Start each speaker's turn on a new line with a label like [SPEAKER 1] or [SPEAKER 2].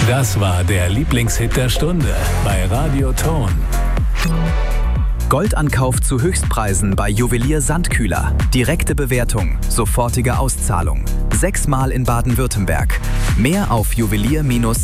[SPEAKER 1] Das war der Lieblingshit der Stunde bei Radio Ton.
[SPEAKER 2] Goldankauf zu Höchstpreisen bei Juwelier Sandkühler. Direkte Bewertung, sofortige Auszahlung. 6-mal in Baden-Württemberg. Mehr auf juwelier-